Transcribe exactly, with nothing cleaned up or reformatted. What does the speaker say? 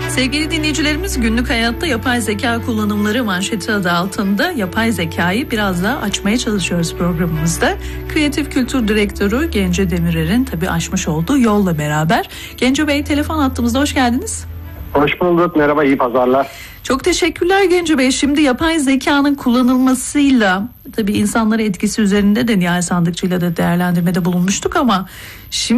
Sevgili dinleyicilerimiz, günlük hayatta yapay zeka kullanımları manşeti adı altında yapay zekayı biraz daha açmaya çalışıyoruz programımızda. Kreatif Kültür Direktörü Gence Demirer'in tabii aşmış olduğu yolla beraber. Gence Bey, telefon hattımızda, hoş geldiniz. Hoş bulduk, merhaba, iyi pazarlar. Çok teşekkürler Gence Bey. Şimdi yapay zekanın kullanılmasıyla tabii insanlara etkisi üzerinde de Nihal Sandıkçı'yla da değerlendirmede bulunmuştuk ama şimdi